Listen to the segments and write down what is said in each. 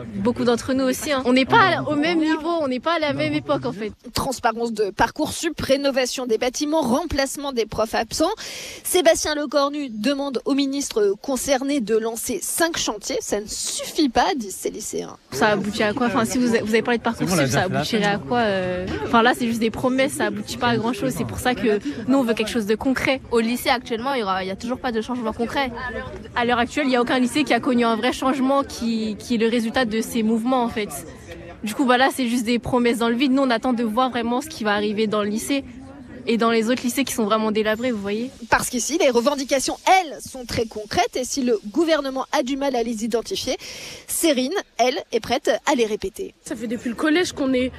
beaucoup d'entre nous aussi. On n'est pas au même niveau, on n'est pas à la même époque en fait. Transparence de Parcoursup, rénovation des bâtiments, remplacement des profs absents. Sébastien Lecornu demande au ministre concerné de lancer 5 chantiers. Ça ne suffit pas, disent ces lycéens. Ça aboutit à quoi? Si vous avez parlé de Parcoursup, ça aboutirait à quoi? Là, c'est juste des promesses, ça aboutit pas à grand chose. C'est pour ça que nous, on veut quelque chose de concret. Au lycée, actuellement, il y a toujours pas de changement concret. À l'heure actuelle, il n'y a aucun lycée qui a connu un vrai changement qui est le résultat de ces mouvements, en fait. Du coup, là, c'est juste des promesses dans le vide. Nous, on attend de voir vraiment ce qui va arriver dans le lycée et dans les autres lycées qui sont vraiment délabrés, vous voyez. Parce qu'ici, les revendications, elles, sont très concrètes. Et si le gouvernement a du mal à les identifier, Cérine, elle, est prête à les répéter. Ça fait depuis le collège qu'on est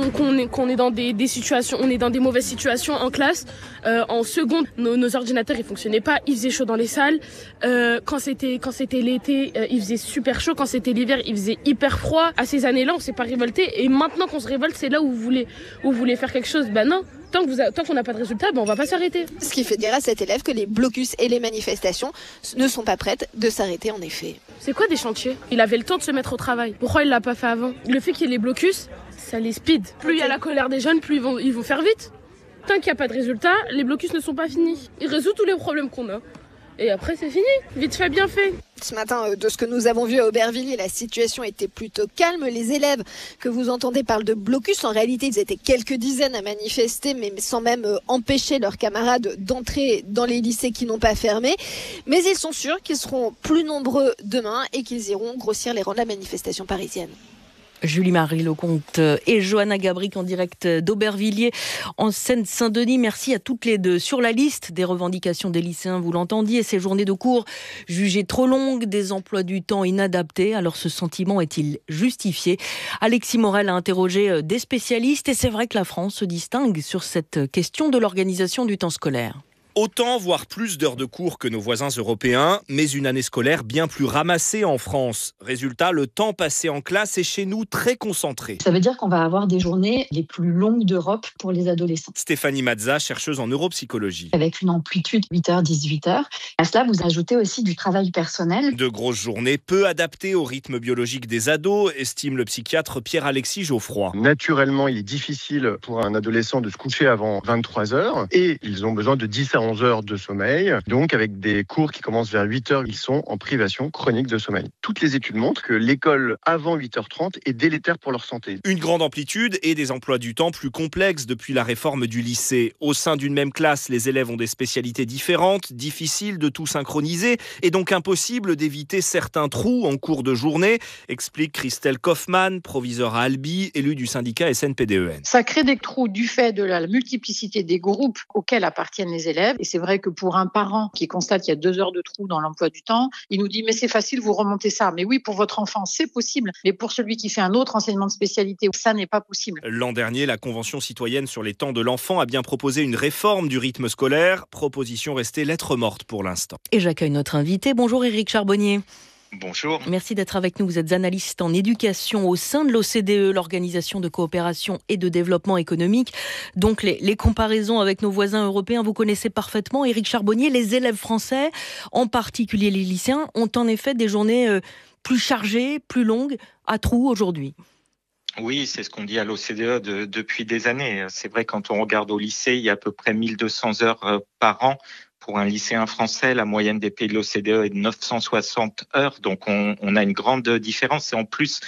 dans des situations, on est dans des mauvaises situations en classe. En seconde, nos ordinateurs, ils fonctionnaient pas. Il faisait chaud dans les salles. Quand c'était l'été, il faisait super chaud. Quand c'était l'hiver, il faisait hyper froid. À ces années-là, on s'est pas révolté. Et maintenant qu'on se révolte, c'est là où vous voulez faire quelque chose. Non. Tant qu'on n'a pas de résultat, on va pas s'arrêter. Ce qui fait dire à cet élève que les blocus et les manifestations ne sont pas prêtes de s'arrêter en effet. C'est quoi des chantiers? Il avait le temps de se mettre au travail. Pourquoi il l'a pas fait avant? Le fait qu'il y ait les blocus, ça les speed. Plus il y a la colère des jeunes, plus ils vont faire vite. Tant qu'il n'y a pas de résultat, les blocus ne sont pas finis. Il résout tous les problèmes qu'on a. Et après, c'est fini. Vite fait, bien fait. Ce matin, de ce que nous avons vu à Aubervilliers, la situation était plutôt calme. Les élèves que vous entendez parlent de blocus. En réalité, ils étaient quelques dizaines à manifester, mais sans même empêcher leurs camarades d'entrer dans les lycées qui n'ont pas fermé. Mais ils sont sûrs qu'ils seront plus nombreux demain et qu'ils iront grossir les rangs de la manifestation parisienne. Julie-Marie Lecomte et Johanna Gabric en direct d'Aubervilliers en Seine-Saint-Denis. Merci à toutes les deux. Sur la liste des revendications des lycéens, vous l'entendiez, ces journées de cours jugées trop longues, des emplois du temps inadaptés. Alors ce sentiment est-il justifié? Alexis Morel a interrogé des spécialistes et c'est vrai que la France se distingue sur cette question de l'organisation du temps scolaire. Autant, voire plus d'heures de cours que nos voisins européens, mais une année scolaire bien plus ramassée en France. Résultat, le temps passé en classe est chez nous très concentré. Ça veut dire qu'on va avoir des journées les plus longues d'Europe pour les adolescents. Stéphanie Mazza, chercheuse en neuropsychologie. Avec une amplitude 8h-18h. À cela, vous ajoutez aussi du travail personnel. De grosses journées peu adaptées au rythme biologique des ados, estime le psychiatre Pierre-Alexis Geoffroy. Naturellement, il est difficile pour un adolescent de se coucher avant 23h et ils ont besoin de 10 à 11 heures de sommeil. Donc, avec des cours qui commencent vers 8h, ils sont en privation chronique de sommeil. Toutes les études montrent que l'école avant 8h30 est délétère pour leur santé. Une grande amplitude et des emplois du temps plus complexes depuis la réforme du lycée. Au sein d'une même classe, les élèves ont des spécialités différentes, difficiles de tout synchroniser et donc impossible d'éviter certains trous en cours de journée, explique Christelle Kaufmann, proviseure à Albi, élue du syndicat SNPDEN. Ça crée des trous du fait de la multiplicité des groupes auxquels appartiennent les élèves. Et c'est vrai que pour un parent qui constate qu'il y a 2 heures de trou dans l'emploi du temps, il nous dit mais c'est facile, vous remontez ça. Mais oui, pour votre enfant, c'est possible. Mais pour celui qui fait un autre enseignement de spécialité, ça n'est pas possible. L'an dernier, la Convention citoyenne sur les temps de l'enfant a bien proposé une réforme du rythme scolaire. Proposition restée lettre morte pour l'instant. Et j'accueille notre invité. Bonjour Éric Charbonnier. Bonjour. Merci d'être avec nous. Vous êtes analyste en éducation au sein de l'OCDE, l'Organisation de coopération et de développement économique. Donc les comparaisons avec nos voisins européens, vous connaissez parfaitement. Éric Charbonnier, les élèves français, en particulier les lycéens, ont en effet des journées plus chargées, plus longues, à trous aujourd'hui. Oui, c'est ce qu'on dit à l'OCDE depuis des années. C'est vrai, quand on regarde au lycée, il y a à peu près 1200 heures par an. Pour un lycéen français, la moyenne des pays de l'OCDE est de 960 heures, donc on a une grande différence. Et en plus,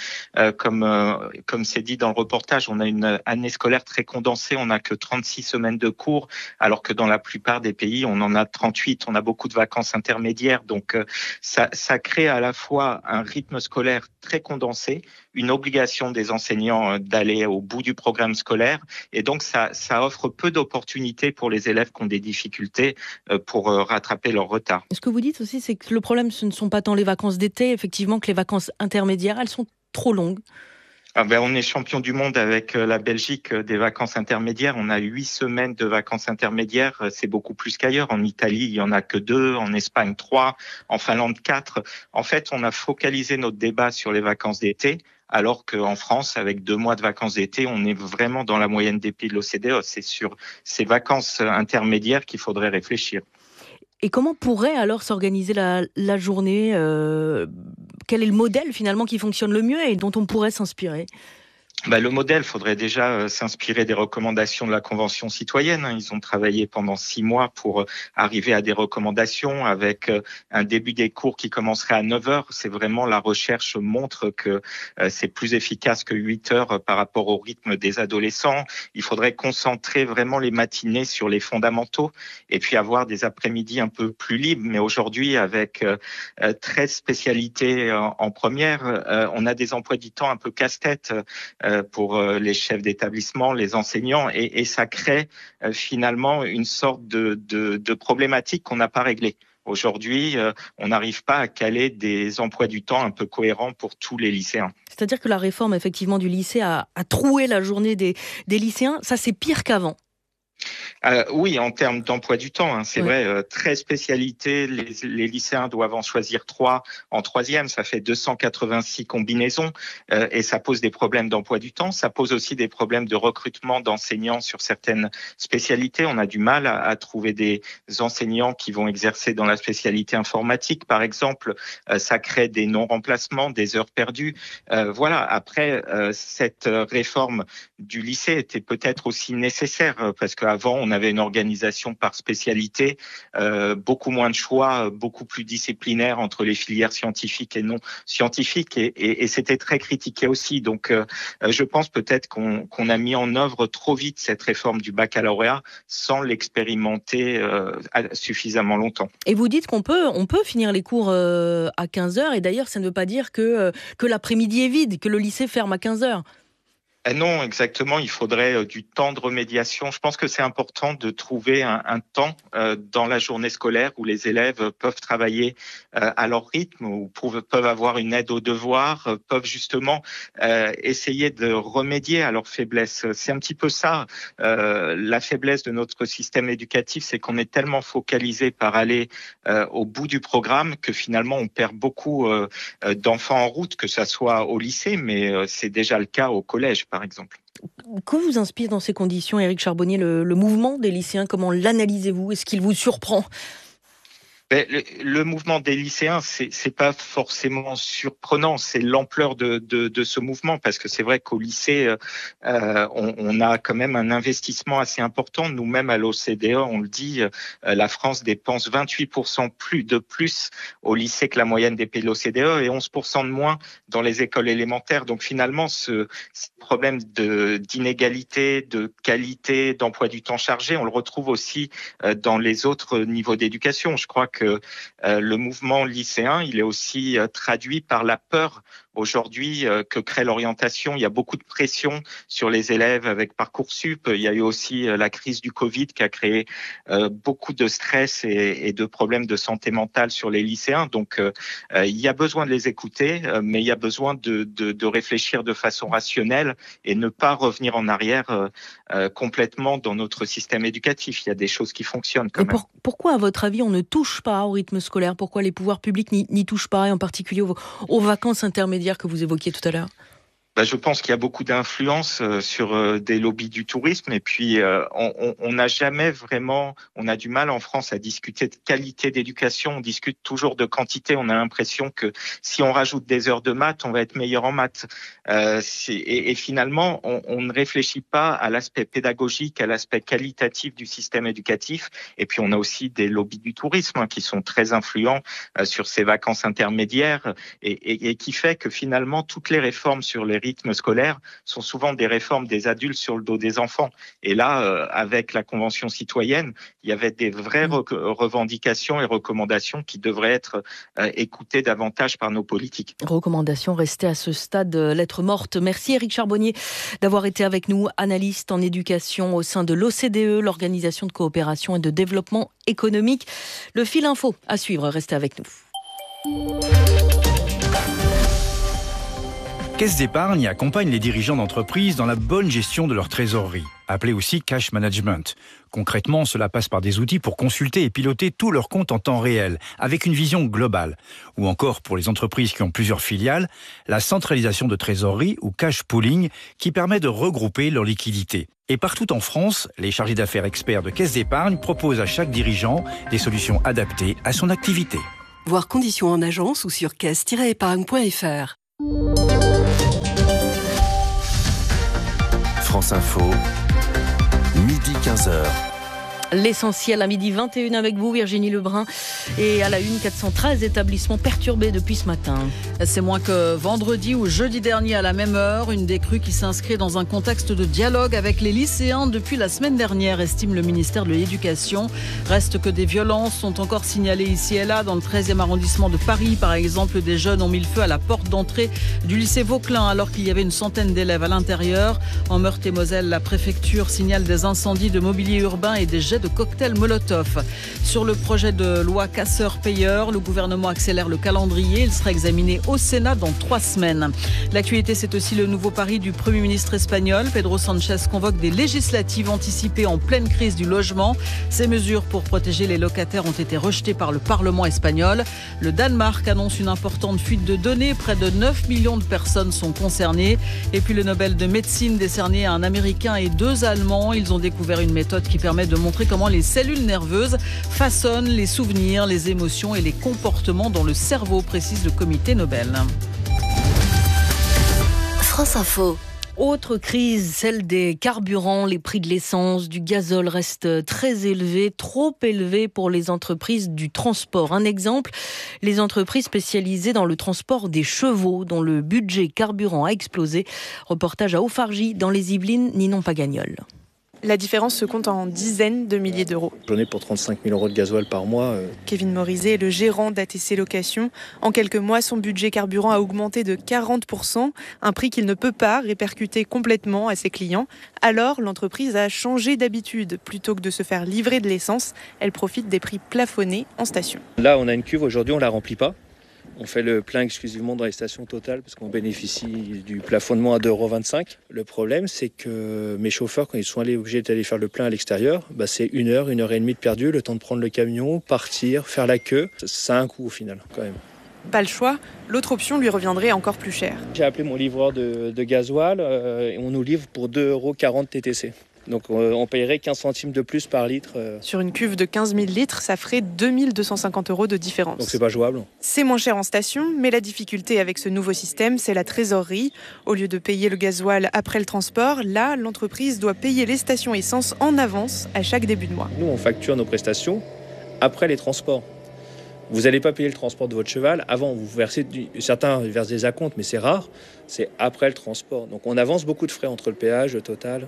comme c'est dit dans le reportage, on a une année scolaire très condensée. On n'a que 36 semaines de cours, alors que dans la plupart des pays, on en a 38. On a beaucoup de vacances intermédiaires, donc ça crée à la fois un rythme scolaire très condensé, une obligation des enseignants d'aller au bout du programme scolaire, et donc ça offre peu d'opportunités pour les élèves qui ont des difficultés pour rattraper leur retard. Ce que vous dites aussi, c'est que le problème, ce ne sont pas tant les vacances d'été, effectivement, que les vacances intermédiaires, elles sont trop longues. On est champion du monde avec la Belgique des vacances intermédiaires. On a 8 semaines de vacances intermédiaires. C'est beaucoup plus qu'ailleurs. En Italie, il y en a que 2. En Espagne, 3. En Finlande, 4. En fait, on a focalisé notre débat sur les vacances d'été, alors qu'en France, avec 2 mois de vacances d'été, on est vraiment dans la moyenne des pays de l'OCDE. C'est sur ces vacances intermédiaires qu'il faudrait réfléchir. Et comment pourrait alors s'organiser la journée Quel est le modèle finalement qui fonctionne le mieux et dont on pourrait s'inspirer ? Le modèle, faudrait déjà s'inspirer des recommandations de la Convention citoyenne. Ils ont travaillé pendant 6 mois pour arriver à des recommandations avec un début des cours qui commencerait à 9h. C'est vraiment, la recherche montre que c'est plus efficace que 8 heures par rapport au rythme des adolescents. Il faudrait concentrer vraiment les matinées sur les fondamentaux et puis avoir des après-midi un peu plus libres. Mais aujourd'hui, avec 13 spécialités en première, on a des emplois du temps un peu casse-tête pour les chefs d'établissement, les enseignants, et ça crée finalement une sorte de problématique qu'on n'a pas réglée. Aujourd'hui, on n'arrive pas à caler des emplois du temps un peu cohérents pour tous les lycéens. C'est-à-dire que la réforme effectivement du lycée a troué la journée des lycéens. Ça, c'est pire qu'avant. Oui, en termes d'emploi du temps, c'est vrai, 13 spécialités, les lycéens doivent en choisir 3 en 3e, ça fait 286 combinaisons et ça pose des problèmes d'emploi du temps, ça pose aussi des problèmes de recrutement d'enseignants sur certaines spécialités. On a du mal à trouver des enseignants qui vont exercer dans la spécialité informatique, par exemple, ça crée des non-remplacements, des heures perdues. Voilà, après, cette réforme du lycée était peut-être aussi nécessaire parce qu'avant, on avait une organisation par spécialité, beaucoup moins de choix, beaucoup plus disciplinaire entre les filières scientifiques et non scientifiques, et c'était très critiqué aussi. Donc, je pense peut-être qu'on a mis en œuvre trop vite cette réforme du baccalauréat sans l'expérimenter suffisamment longtemps. Et vous dites qu'on peut finir les cours à 15h, et d'ailleurs, ça ne veut pas dire que l'après-midi est vide, que le lycée ferme à 15h. Non, exactement. Il faudrait du temps de remédiation. Je pense que c'est important de trouver un temps dans la journée scolaire où les élèves peuvent travailler à leur rythme, ou peuvent avoir une aide aux devoirs, peuvent justement essayer de remédier à leurs faiblesses. C'est un petit peu ça, la faiblesse de notre système éducatif, c'est qu'on est tellement focalisé par aller au bout du programme que finalement on perd beaucoup d'enfants en route, que ça soit au lycée, mais c'est déjà le cas au collège, par exemple. Que vous inspire dans ces conditions, Éric Charbonnier, le mouvement des lycéens? Comment l'analysez-vous? Est-ce qu'il vous surprend? Le mouvement des lycéens, c'est pas forcément surprenant, c'est l'ampleur de ce mouvement, parce que c'est vrai qu'au lycée, on a quand même un investissement assez important. Nous-mêmes à l'OCDE, on le dit, la France dépense 28% de plus au lycée que la moyenne des pays de l'OCDE et 11% de moins dans les écoles élémentaires. Donc finalement, ce problème d'inégalité, de qualité, d'emploi du temps chargé, on le retrouve aussi dans les autres niveaux d'éducation. Je crois que le mouvement lycéen, il est aussi traduit par la peur aujourd'hui que crée l'orientation. Il y a beaucoup de pression sur les élèves avec Parcoursup. Il y a eu aussi la crise du Covid qui a créé beaucoup de stress et de problèmes de santé mentale sur les lycéens. Donc, il y a besoin de les écouter, mais il y a besoin de réfléchir de façon rationnelle et ne pas revenir en arrière complètement dans notre système éducatif. Il y a des choses qui fonctionnent quand même. Pourquoi, à votre avis, on ne touche pas au rythme scolaire? Pourquoi les pouvoirs publics n'y touchent pas, et en particulier aux vacances intermédiaires que vous évoquiez tout à l'heure? Je pense qu'il y a beaucoup d'influence sur des lobbies du tourisme, et puis on n'a jamais vraiment, on a du mal en France à discuter de qualité d'éducation, on discute toujours de quantité. On a l'impression que si on rajoute des heures de maths, on va être meilleur en maths. Et finalement, on ne réfléchit pas à l'aspect pédagogique, à l'aspect qualitatif du système éducatif. Et puis on a aussi des lobbies du tourisme qui sont très influents sur ces vacances intermédiaires, et qui fait que finalement toutes les réformes sur les rythmes scolaires sont souvent des réformes des adultes sur le dos des enfants. Et là, avec la Convention citoyenne, il y avait des vraies revendications et recommandations qui devraient être écoutées davantage par nos politiques. Recommandations restées à ce stade lettre morte. Merci Éric Charbonnier d'avoir été avec nous, analyste en éducation au sein de l'OCDE, l'Organisation de coopération et de développement économique. Le fil info à suivre, restez avec nous. Caisse d'épargne accompagne les dirigeants d'entreprise dans la bonne gestion de leur trésorerie, appelée aussi cash management. Concrètement, cela passe par des outils pour consulter et piloter tous leurs comptes en temps réel, avec une vision globale. Ou encore, pour les entreprises qui ont plusieurs filiales, la centralisation de trésorerie ou cash pooling qui permet de regrouper leurs liquidités. Et partout en France, les chargés d'affaires experts de Caisse d'épargne proposent à chaque dirigeant des solutions adaptées à son activité. Voir conditions en agence ou sur caisse-épargne.fr. France Info, midi 15h. L'essentiel à midi 21 avec vous, Virginie Lebrun. Et à la une, 413 établissements perturbés depuis ce matin. C'est moins que vendredi ou jeudi dernier à la même heure. Une décrue qui s'inscrit dans un contexte de dialogue avec les lycéens depuis la semaine dernière, estime le ministère de l'Éducation. Reste que des violences sont encore signalées ici et là. Dans le 13e arrondissement de Paris, par exemple, des jeunes ont mis le feu à la porte d'entrée du lycée Vauquelin alors qu'il y avait une centaine d'élèves à l'intérieur. En Meurthe-et-Moselle, la préfecture signale des incendies de mobilier urbain et des jets de cocktails Molotov. Sur le projet de loi casseurs-payeurs, le gouvernement accélère le calendrier. Il sera examiné au Sénat dans 3 semaines. L'actualité, c'est aussi le nouveau pari du Premier ministre espagnol. Pedro Sánchez convoque des législatives anticipées en pleine crise du logement. Ces mesures pour protéger les locataires ont été rejetées par le Parlement espagnol. Le Danemark annonce une importante fuite de données. Près de 9 millions de personnes sont concernées. Et puis le Nobel de médecine décerné à un Américain et 2 Allemands. Ils ont découvert une méthode qui permet de montrer comment les cellules nerveuses façonnent les souvenirs, les émotions et les comportements dans le cerveau, précise le comité Nobel. France Info. Autre crise, celle des carburants. Les prix de l'essence, du gazole restent très élevés, trop élevés pour les entreprises du transport. Un exemple, les entreprises spécialisées dans le transport des chevaux, dont le budget carburant a explosé. Reportage à Haut-Fargy, dans les Yvelines, Ninon Pagagnol. La différence se compte en dizaines de milliers d'euros. J'en ai pour 35 000 euros de gasoil par mois. Kevin Morizet est le gérant d'ATC Location. En quelques mois, son budget carburant a augmenté de 40%, un prix qu'il ne peut pas répercuter complètement à ses clients. Alors, l'entreprise a changé d'habitude. Plutôt que de se faire livrer de l'essence, elle profite des prix plafonnés en station. Là, on a une cuve, aujourd'hui on ne la remplit pas. On fait le plein exclusivement dans les stations Total parce qu'on bénéficie du plafonnement à 2,25 €. Le problème, c'est que mes chauffeurs, quand ils sont obligés d'aller faire le plein à l'extérieur, c'est 1 heure, 1 heure et demie de perdu, le temps de prendre le camion, partir, faire la queue. Ça a un coût au final, quand même. Pas le choix, l'autre option lui reviendrait encore plus cher. J'ai appelé mon livreur de gasoil et on nous livre pour 2,40 € TTC. Donc on payerait 15 centimes de plus par litre. Sur une cuve de 15 000 litres, ça ferait 2 250 € de différence. Donc c'est pas jouable. C'est moins cher en station, mais la difficulté avec ce nouveau système, c'est la trésorerie. Au lieu de payer le gasoil après le transport, là, l'entreprise doit payer les stations essence en avance à chaque début de mois. Nous, on facture nos prestations après les transports. Vous n'allez pas payer le transport de votre cheval avant. Vous versez certains versent des acomptes, mais c'est rare. C'est après le transport. Donc on avance beaucoup de frais entre le péage, le total.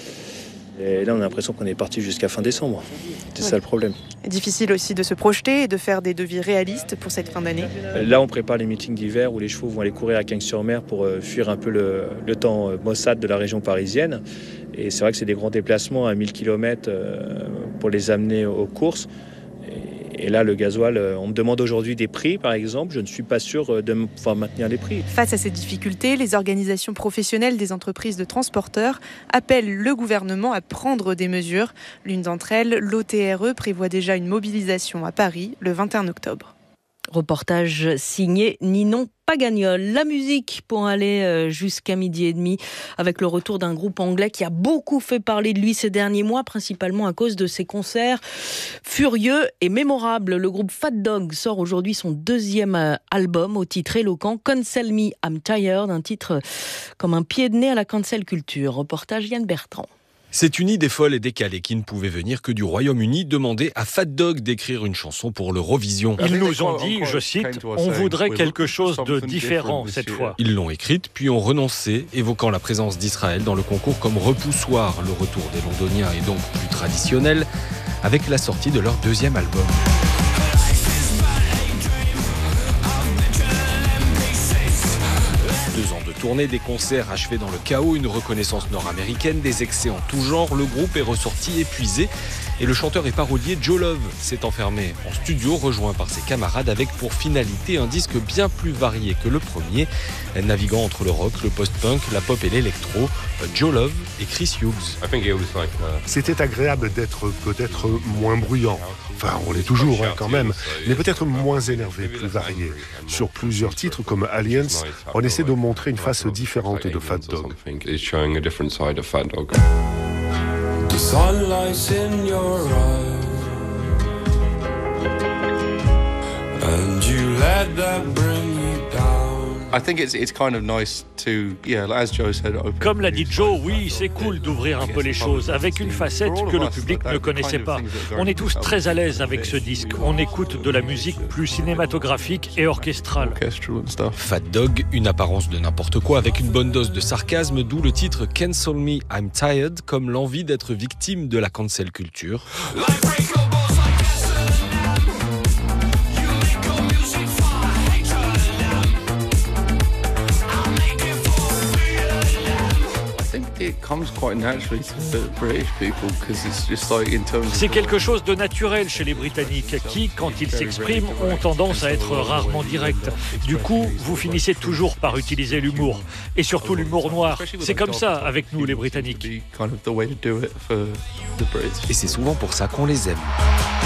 Et là, on a l'impression qu'on est parti jusqu'à fin décembre. C'est ça le problème. Difficile aussi de se projeter et de faire des devis réalistes pour cette fin d'année. Là, on prépare les meetings d'hiver où les chevaux vont aller courir à Cagnes-sur-Mer pour fuir un peu le temps maussade de la région parisienne. Et c'est vrai que c'est des grands déplacements à 1000 km pour les amener aux courses. Et là, le gasoil, on me demande aujourd'hui des prix, par exemple. Je ne suis pas sûr de pouvoir maintenir les prix. Face à ces difficultés, les organisations professionnelles des entreprises de transporteurs appellent le gouvernement à prendre des mesures. L'une d'entre elles, l'OTRE, prévoit déjà une mobilisation à Paris le 21 octobre. Reportage signé Ninon Pagagnol. La musique pour aller jusqu'à 12h30 avec le retour d'un groupe anglais qui a beaucoup fait parler de lui ces derniers mois, principalement à cause de ses concerts furieux et mémorables. Le groupe Fat Dog sort aujourd'hui son 2e album au titre éloquent, Cancel Me, I'm Tired, un titre comme un pied de nez à la cancel culture. Reportage Yann Bertrand. C'est une idée folle et décalée qui ne pouvait venir que du Royaume-Uni demander à Fat Dog d'écrire une chanson pour l'Eurovision. Ils nous ont dit, je cite, « On voudrait quelque chose de différent cette fois ». Ils l'ont écrite, puis ont renoncé, évoquant la présence d'Israël dans le concours comme repoussoir. Le retour des Londoniens est donc plus traditionnel, avec la sortie de leur 2e album. Tournée, des concerts achevés dans le chaos, une reconnaissance nord-américaine, des excès en tout genre, le groupe est ressorti épuisé Et le chanteur et parolier Joe Love s'est enfermé en studio, rejoint par ses camarades avec pour finalité un disque bien plus varié que le premier, naviguant entre le rock, le post-punk, la pop et l'électro. Joe Love et Chris Hughes. C'était agréable d'être peut-être moins bruyant. Enfin, on l'est toujours quand même, mais peut-être moins énervé, plus varié. Sur plusieurs titres comme Aliens, on essaie de montrer une face différente de Fat Dog. The sunlight's in your eyes, and you let that bring you down. I think it's kind of nice to, as Joe said, open. Comme l'a dit Joe, oui, c'est cool d'ouvrir un peu les choses avec une facette que le public ne connaissait pas. On est tous très à l'aise avec ce disque. On écoute de la musique plus cinématographique et orchestrale. Fat Dog, une apparence de n'importe quoi avec une bonne dose de sarcasme, d'où le titre Cancel Me, I'm Tired, comme l'envie d'être victime de la cancel culture. C'est quelque chose de naturel chez les Britanniques qui, quand ils s'expriment, ont tendance à être rarement directs. Du coup, vous finissez toujours par utiliser l'humour. Et surtout l'humour noir. C'est comme ça avec nous, les Britanniques. Et c'est souvent pour ça qu'on les aime.